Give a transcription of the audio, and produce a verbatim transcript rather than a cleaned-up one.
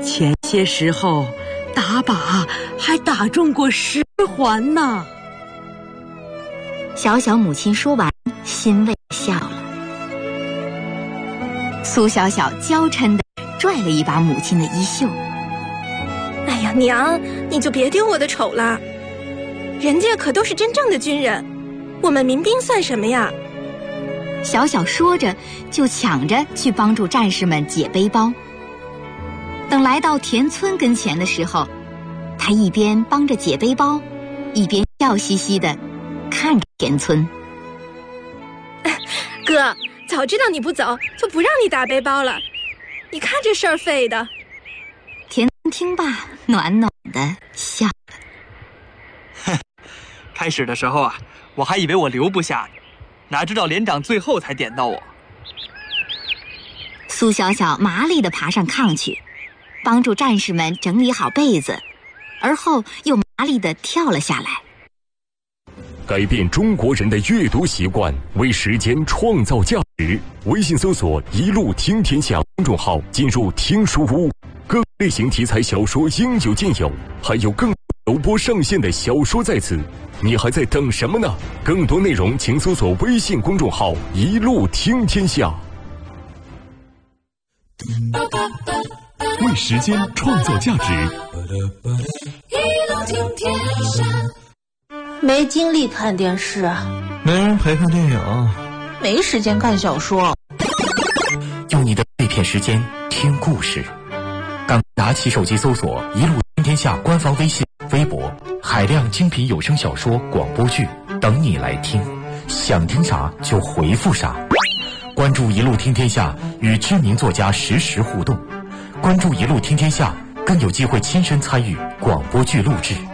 前些时候打靶还打中过十环呢。 小小母亲说完，欣慰笑了。苏小小娇嗔地拽了一把母亲的衣袖。 哎呀，娘，你就别丢我的丑了，人家可都是真正的军人，我们民兵算什么呀？ 小小说着，就抢着去帮助战士们解背包。等来到田村跟前的时候，他一边帮着解背包，一边笑嘻嘻地看着田村。 哥，早知道你不走，就不让你打背包了。你看这事儿废的。 田村听罢，暖暖的笑了。 哼，开始的时候啊，我还以为我留不下你，哪知道连长最后才点到我。 苏小小麻利地爬上炕去，帮助战士们整理好被子，而后又麻利地跳了下来。 改变中国人的阅读习惯，为时间创造价值。微信搜索“一路听天下”公众号，进入听书屋，各类型题材小说应有尽有，还有更多首播上线的小说在此，你还在等什么呢？更多内容请搜索微信公众号“一路听天下”。为时间创造价值， 一路听天下。 没精力看电视， 没人陪看电影， 没时间看小说。 用你的碎片时间听故事，刚拿起手机搜索“一路听天下”官方微信、微博，海量精品有声小说、广播剧等你来听，想听啥就回复啥。关注“一路听天下”，与知名作家实时互动。关注“一路听天下”，更有机会亲身参与广播剧录制。